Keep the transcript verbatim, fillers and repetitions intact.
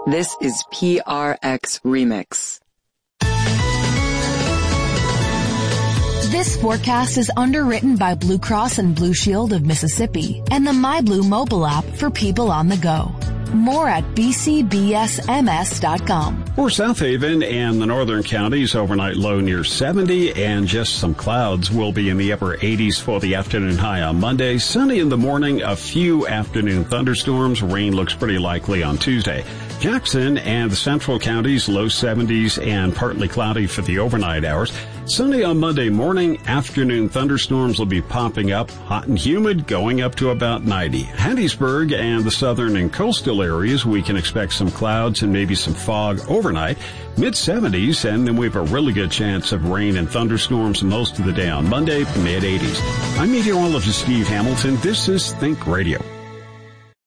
This is P R X Remix. This forecast is underwritten by Blue Cross and Blue Shield of Mississippi and the MyBlue mobile app for people on the go. More at b c b s m s dot com. For South Haven and the northern counties, overnight low near seventy and just some clouds will be in the upper eighties for the afternoon high on Monday. Sunny in the morning, a few afternoon thunderstorms. Rain looks pretty likely on Tuesday. Jackson and the central counties, low seventies and partly cloudy for the overnight hours. Sunny on Monday morning, afternoon thunderstorms will be popping up, hot and humid, going up to about ninety. Hattiesburg and the southern and coastal areas, we can expect some clouds and maybe some fog overnight, mid seventies, and then we have a really good chance of rain and thunderstorms most of the day on Monday, mid eighties. I'm meteorologist Steve Hamilton. This is Think Radio.